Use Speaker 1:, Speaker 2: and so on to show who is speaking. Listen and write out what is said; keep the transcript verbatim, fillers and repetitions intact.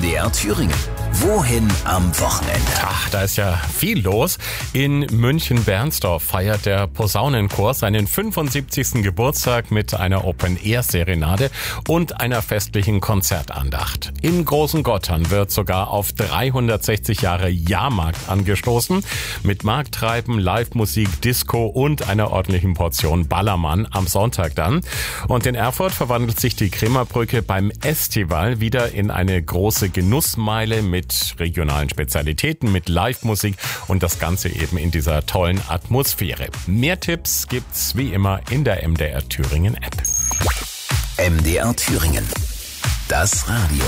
Speaker 1: D R Thüringen. Wohin am Wochenende?
Speaker 2: Ach, da ist ja viel los. In München-Bernsdorf feiert der Posaunenchor seinen fünfundsiebzigsten Geburtstag mit einer Open-Air-Serenade und einer festlichen Konzertandacht. Im Großen Gottern wird sogar auf dreihundertsechzig Jahre Jahrmarkt angestoßen. Mit Markttreiben, Live-Musik, Disco und einer ordentlichen Portion Ballermann am Sonntag dann. Und in Erfurt verwandelt sich die Krämerbrücke beim Estival wieder in eine große Genussmeile mit regionalen Spezialitäten, mit Live-Musik und das Ganze eben in dieser tollen Atmosphäre. Mehr Tipps gibt's wie immer in der M D R Thüringen App.
Speaker 1: M D R Thüringen. Das Radio.